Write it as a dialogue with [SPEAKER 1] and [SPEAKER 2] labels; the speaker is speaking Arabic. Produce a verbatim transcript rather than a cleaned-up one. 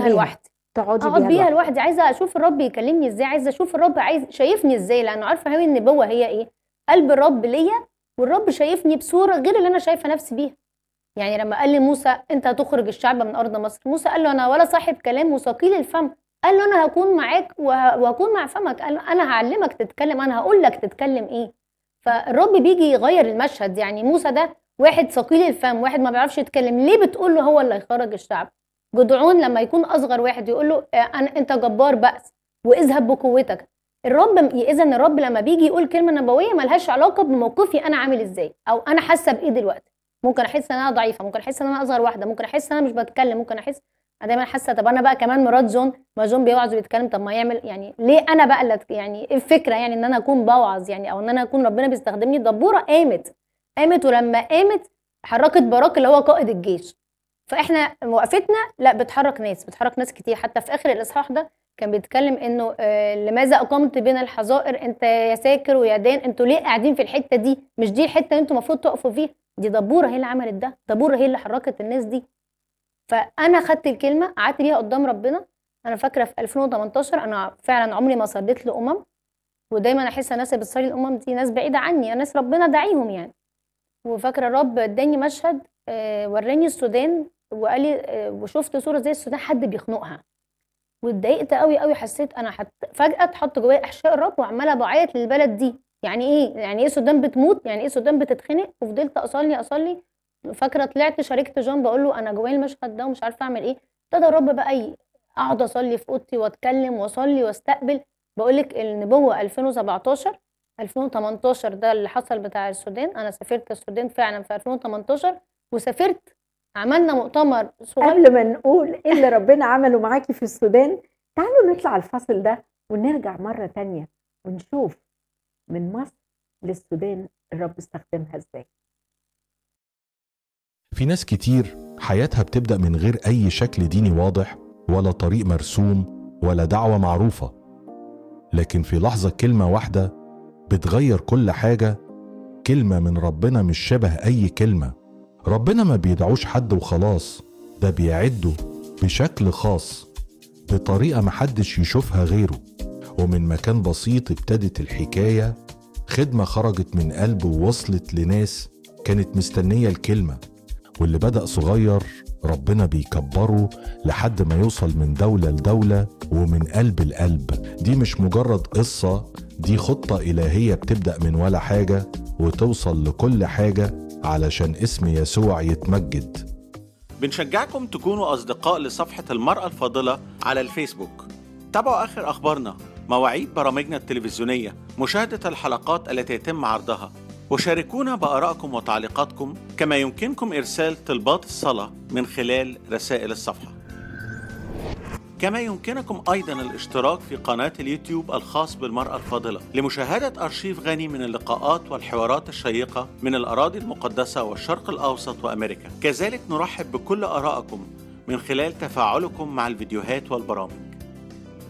[SPEAKER 1] بيها لوحدي،
[SPEAKER 2] تقعدي
[SPEAKER 1] اقعد
[SPEAKER 2] بيها
[SPEAKER 1] بيها
[SPEAKER 2] لوحدك.
[SPEAKER 1] لوحدي، عايزه اشوف الرب يكلمني ازاي، عايزه اشوف الرب عايز شايفني ازاي، لانه عارفه هوي النبوه هي ايه، قلب الرب ليا، والرب شايفني بصوره غير اللي انا شايفه نفسي بيها. يعني لما قال لي موسى انت هتخرج الشعب من ارض مصر، موسى قال له انا ولا صاحب كلام وثقيل الفم، قال له انا هكون معاك وه- وهكون مع فمك، قال له انا هعلمك تتكلم، انا هقول لك تتكلم ايه. فالرب بيجي يغير المشهد. يعني موسى ده واحد ثقيل الفم، واحد ما بيعرفش يتكلم، ليه بتقول له هو اللي هيخرج الشعب؟ جدعون لما يكون اصغر واحد يقول له آه، انا انت جبار بأس واذهب بقوتك. الرب اذا الرب لما بيجي يقول كلمه نبويه ملهاش علاقه بموقفي انا عامل ازاي او انا حاسه بايه دلوقتي. ممكن احس ان انا ضعيفه، ممكن احس ان انا اصغر واحده، ممكن احس ان انا مش بتكلم، ممكن احس انا دايما حاسه طب انا بقى كمان مرات جون، ما جون بيوعظ وبيتكلم، طب ما يعمل يعني ليه انا بقى اللي أتك- يعني ايه الفكره يعني ان انا اكون بوعظ يعني او ان انا اكون ربنا بيستخدمني. دبوره قامت قامت ولما قامت حركت باراك اللي هو قائد الجيش. فاحنا وقفتنا لا بتحرك ناس، بتحرك ناس كتير. حتى في اخر الاصحاح ده كان بيتكلم انه آه لماذا اقمت بين الحظائر انت يا ساكر ويا دان، انتوا ليه قاعدين في الحته دي؟ مش دي الحته اللي انتوا المفروض تقفوا فيها. دي دبوره هي اللي عملت ده، دبوره هي اللي حركت الناس دي. فانا خدت الكلمه قعدت بيها قدام ربنا. انا فاكره في ألفين وتمنتاشر انا فعلا عمري ما صليت لامم، ودايما احس الناس اللي بتصلي الامم دي ناس بعيده عني، ناس ربنا داعيهم يعني. وفاكره الرب اداني مشهد آه وراني السودان وقال لي آه وشفت صوره زي السودان حد بيخنقها، واتضايقت قوي قوي. حسيت انا حت... فجاه اتحط جوايا احشاء الرب وعماله بعيط للبلد دي. يعني ايه يعني ايه السودان بتموت، يعني ايه السودان بتتخنق؟ وفضلت اصلي اصلي. فاكره طلعت شاركت جون بقول له انا جوايا المشهد ده ومش عارفه اعمل ايه. ابتدى الرب بقى ي- اقعد اصلي في اوضتي واتكلم واصلي واستقبل. بقول لك النبوه ألفين وسبعتاشر ألفين وتمنتاشر ده اللي حصل بتاع السودان. انا سافرت السودان فعلا في ألفين وتمنتاشر، وسافرت عملنا مؤتمر صغير.
[SPEAKER 2] قبل ما نقول ايه اللي ربنا عمله معاكي في السودان، تعالوا نطلع الفاصل ده ونرجع مرة تانية ونشوف من مصر للسودان الرب استخدمها ازاي.
[SPEAKER 3] في ناس كتير حياتها بتبدأ من غير أي شكل ديني واضح ولا طريق مرسوم ولا دعوة معروفة، لكن في لحظة كلمة واحدة بتغير كل حاجة. كلمة من ربنا مش شبه أي كلمة. ربنا ما بيدعوش حد وخلاص، ده بيعده بشكل خاص بطريقة محدش يشوفها غيره. ومن مكان بسيط ابتدت الحكاية، خدمة خرجت من قلب ووصلت لناس كانت مستنية الكلمة. واللي بدأ صغير ربنا بيكبره لحد ما يوصل من دولة لدولة ومن قلب لقلب. دي مش مجرد قصة، دي خطة إلهية بتبدأ من ولا حاجة وتوصل لكل حاجة علشان اسم يسوع يتمجد.
[SPEAKER 4] بنشجعكم تكونوا أصدقاء لصفحة المرأة الفاضلة على الفيسبوك. تابعوا آخر أخبارنا، مواعيد برامجنا التلفزيونية، مشاهدة الحلقات التي يتم عرضها، وشاركونا بآرائكم وتعليقاتكم. كما يمكنكم إرسال طلبات الصلاة من خلال رسائل الصفحة. كما يمكنكم أيضا الاشتراك في قناة اليوتيوب الخاص بالمرأة الفاضلة لمشاهدة أرشيف غني من اللقاءات والحوارات الشيقة من الأراضي المقدسة والشرق الأوسط وأمريكا. كذلك نرحب بكل آرائكم من خلال تفاعلكم مع الفيديوهات والبرامج.